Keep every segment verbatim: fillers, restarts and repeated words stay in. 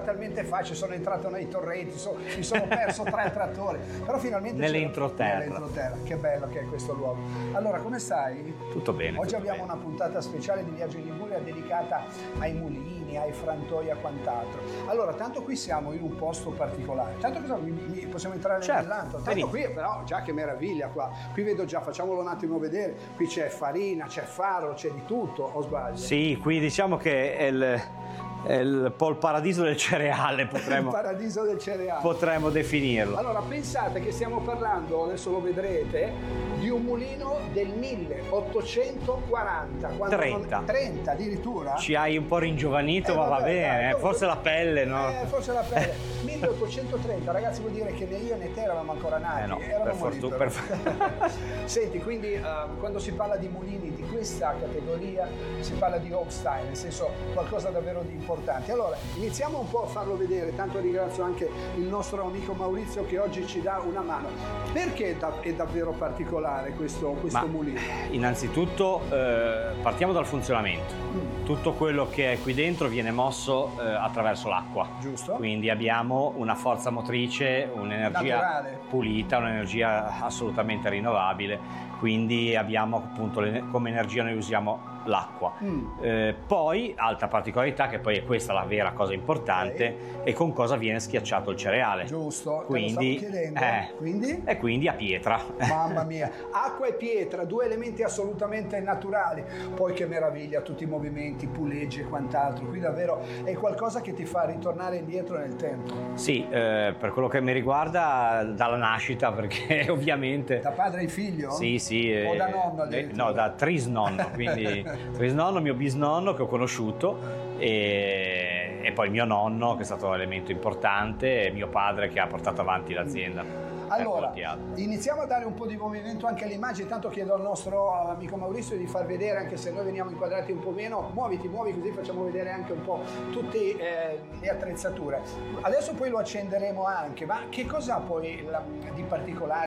talmente facile, sono entrato nei torrenti, so, mi sono perso tre trattori, però finalmente nell'entroterra. nell'entroterra. Che bello che è questo luogo. Allora, come stai? Tutto bene. Oggi tutto abbiamo bene. una puntata speciale di Viaggio in Liguria dedicata ai mulini, ai frantoi e quant'altro. Allora, tanto qui siamo in un posto particolare. Tanto cosa mi, mi, possiamo entrare certo, nell'antro? Tanto vedi. qui però, già che meraviglia qua. Qui vedo già, facciamolo un attimo vedere. Qui c'è farina, c'è farro, c'è di tutto, o sbaglio? Sì, qui diciamo che è il, è il, un po' il paradiso del cereale, potremmo, Il paradiso del cereale. potremmo definirlo. Allora, pensate che stiamo parlando, adesso lo vedrete, di un mulino del milleottocentoquaranta. quando trenta. Non, trenta addirittura. Ci hai un po' ringiovanito, Eh, ma va vabbè, bene, dai, eh, forse la pelle, no? Eh, forse la pelle. milleottocentotrenta, ragazzi, vuol dire che né io né te eravamo ancora nati. Eh no, eravamo per lì, fortuna- però. per- Senti, quindi uh, quando si parla di mulini di questa categoria si parla di old style, nel senso qualcosa davvero di importante. Allora, iniziamo un po' a farlo vedere, tanto ringrazio anche il nostro amico Maurizio che oggi ci dà una mano. Perché è, da- è davvero particolare questo, questo Ma mulino? innanzitutto eh, partiamo dal funzionamento. Mm. Tutto quello che è qui dentro viene mosso eh, attraverso l'acqua. Giusto? Quindi abbiamo una forza motrice, un'energia Naturale. pulita, un'energia assolutamente rinnovabile. Quindi abbiamo appunto le- come energia noi usiamo l'acqua. Mm. Eh, poi, altra particolarità, che poi è questa la vera cosa importante, è con cosa viene schiacciato il cereale. Giusto, Quindi, te lo stavo chiedendo. eh, Quindi? E quindi a pietra. Mamma mia, acqua e pietra, due elementi assolutamente naturali. Poi che meraviglia, tutti i movimenti, puleggi e quant'altro. Qui davvero è qualcosa che ti fa ritornare indietro nel tempo. Sì, eh, per quello che mi riguarda dalla nascita, perché ovviamente... Da padre ai figlio? Sì, sì. O eh, da nonno eh, addirittura? No, da trisnonno, quindi trisnonno, mio bisnonno che ho conosciuto e, e poi mio nonno che è stato un elemento importante e mio padre che ha portato avanti l'azienda. per Allora, molti anni. iniziamo a dare un po' di movimento anche alle immagini, tanto chiedo al nostro amico Maurizio di far vedere, anche se noi veniamo inquadrati un po' meno, muoviti, muovi così facciamo vedere anche un po' tutte eh, le attrezzature. Adesso poi lo accenderemo anche, ma che cosa poi la- di particolare?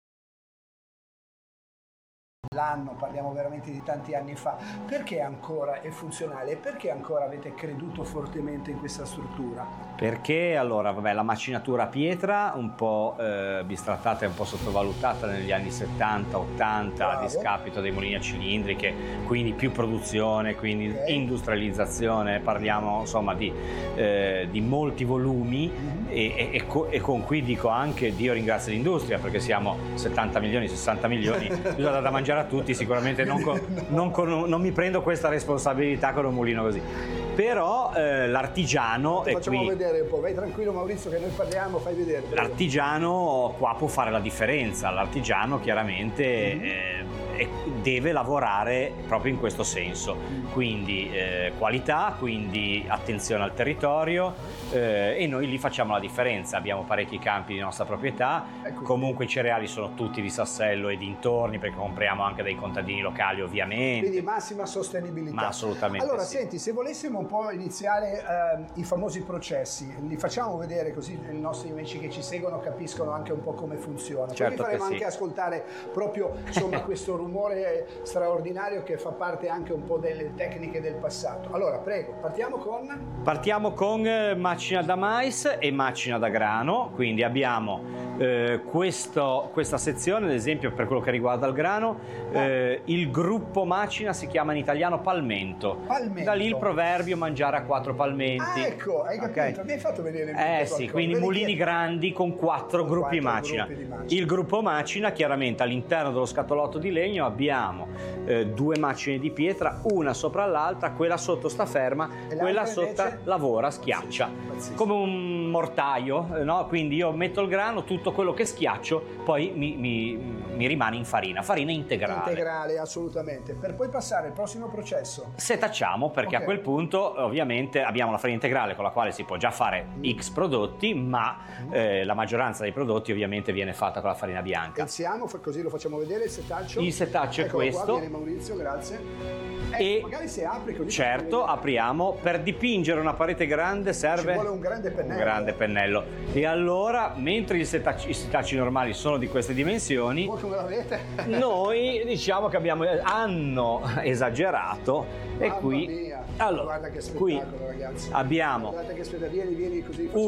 L'anno, parliamo veramente di tanti anni fa, perché ancora è funzionale e perché ancora avete creduto fortemente in questa struttura? Perché allora, vabbè, la macinatura a pietra un po' eh, bistrattata e un po' sottovalutata negli anni settanta ottanta a Bravo. discapito dei mulini a cilindriche, quindi più produzione, quindi Ok. industrializzazione, parliamo insomma di, eh, di molti volumi Mhm. e, e- e co- e con cui dico anche Dio ringrazia l'industria perché siamo settanta milioni, sessanta milioni, bisogna dare da mangiare a tutti, sicuramente non, con- non con un- non mi prendo questa responsabilità con un mulino così. Però eh, l'artigiano è Facciamo qui. vedere un po', vai tranquillo Maurizio che noi parliamo, fai vedere. prego. L'artigiano qua può fare la differenza, l'artigiano chiaramente eh, è- deve lavorare proprio in questo senso, quindi eh, qualità, quindi attenzione al territorio eh, e noi lì facciamo la differenza, abbiamo parecchi campi di nostra proprietà, Ecco. comunque i cereali sono tutti di Sassello e dintorni perché compriamo anche dai contadini locali ovviamente. Quindi massima sostenibilità. Ma assolutamente Allora, sì. senti, se volessimo un po' iniziare ehm, i famosi processi, li facciamo vedere così i nostri amici che ci seguono capiscono anche un po' come funziona. Poi Certo vi faremo che sì. anche ascoltare proprio insomma, questo rumore straordinario che fa parte anche un po' delle tecniche del passato. Allora, prego, partiamo con... Partiamo con eh, macina da mais e macina da grano, quindi abbiamo eh, questo- questa sezione, ad esempio per quello che riguarda il grano, eh, il gruppo macina si chiama in italiano palmento. Palmento. Da lì il proverbio mangiare a quattro palmenti. Ah, ecco, hai capito, Ok. mi hai fatto vedere in Eh mente sì, qualcosa. quindi Vedi mulini che- grandi con quattro Con gruppi quattro macina. gruppi di macina. Il gruppo macina, chiaramente all'interno dello scatolotto di legno abbiamo eh, due macine di pietra, una sopra l'altra, quella sotto sta ferma, E quella l'altra sotto invece? lavora, schiaccia, Pazzesco, pazzesco. come un mortaio, eh, no? Quindi io metto il grano, tutto quello che schiaccio poi mi, mi- mi rimane in farina, farina integrale. Integrale, assolutamente. Per poi passare al prossimo processo. Setacciamo perché Ok. a quel punto ovviamente abbiamo la farina integrale con la quale si può già fare X prodotti, ma eh, la maggioranza dei prodotti ovviamente viene fatta con la farina bianca. Iniziamo, fa- così lo facciamo vedere il setaccio. Il setaccio è Eccolo questo. Qua, viene Maurizio, grazie. E Ecco, magari se apri così. certo, apriamo. Per dipingere una parete grande serve Ci vuole un grande pennello. un grande pennello. E allora, mentre i setacci, i setacci normali sono di queste dimensioni, Voi come l'avete? noi diciamo che abbiamo hanno esagerato e Mamma qui mia. allora Guarda che qui spettacolo, ragazzi. abbiamo Guardate che spettacolo, vieni, vieni così. un